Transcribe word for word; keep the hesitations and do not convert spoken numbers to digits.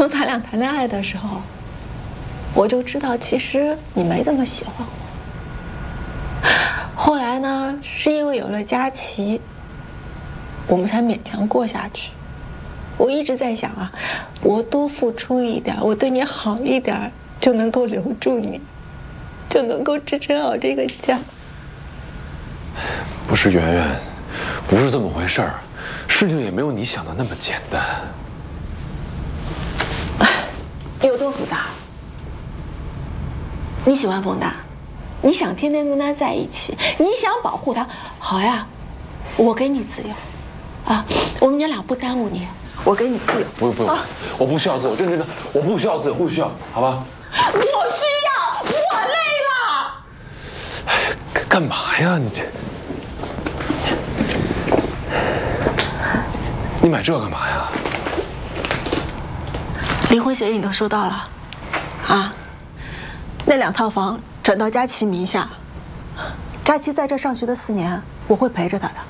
咱俩谈恋爱的时候，我就知道其实你没这么喜欢我。后来呢，是因为有了佳琪，我们才勉强过下去。我一直在想啊，我多付出一点，我对你好一点，就能够留住你，就能够支撑好这个家。 不是圆圆，不是这么回事儿，事情也没有你想的那么简单。 有多复杂？你喜欢冯大，你想天天跟他在一起，你想保护他，好呀，我给你自由，啊，我们娘俩不耽误你，我给你自由。 不用不用，啊、我不需要自由，真真的，我不需要自由，不需要，好吧？ 我需要，我累了。 哎，干嘛呀你这？你买这干嘛呀？ 离婚协议你都收到了，啊？那两套房转到佳琪名下，佳琪在这上学的四年，我会陪着她的。